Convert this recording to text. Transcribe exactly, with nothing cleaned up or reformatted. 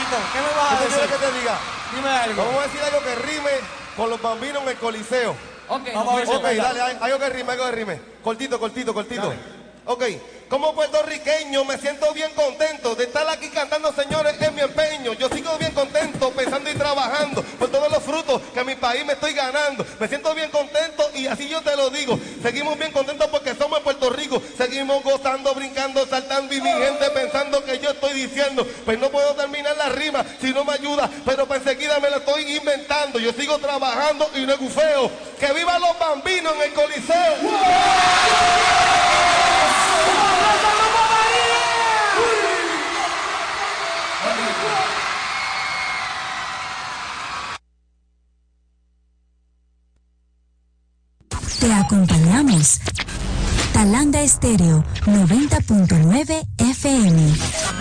Exacto. ¿Qué me vas a ¿Qué decir? quieres que te diga? Dime algo. Vamos a decir algo que rime con los bambinos en el Coliseo. Ok, Vamos a ver. Ok, dale, hay- algo que rime, algo que rime. Cortito, cortito, cortito. Dale. Ok, como puertorriqueño me siento bien contento de estar aquí cantando, señores, es mi empeño. Yo sigo bien contento, pensando y trabajando por todos los frutos que mi país me estoy ganando. Me siento bien contento y así yo te lo digo. Seguimos bien contentos porque somos de Puerto Rico. Seguimos gozando, brincando, saltando y mi gente pensando que yo estoy diciendo. Pues no puedo terminar la rima si no me ayuda, pero para enseguida me la estoy inventando. Yo sigo trabajando y no es bufeo. ¡Que vivan los bambinos en el Coliseo! Te acompañamos. Talanga Estéreo noventa punto nueve F M.